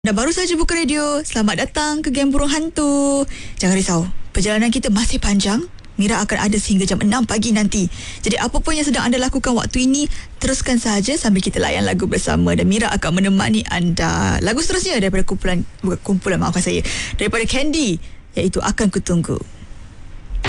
Dah baru saja buka radio, selamat datang ke Geng Burung Hantu. Jangan risau, perjalanan kita masih panjang. Mira akan ada sehingga jam 6 pagi nanti. Jadi apa pun yang sedang anda lakukan waktu ini, teruskan sahaja sambil kita layan lagu bersama. Dan Mira akan menemani anda. Lagu seterusnya daripada kumpulan Candy, iaitu Akan Kutunggu.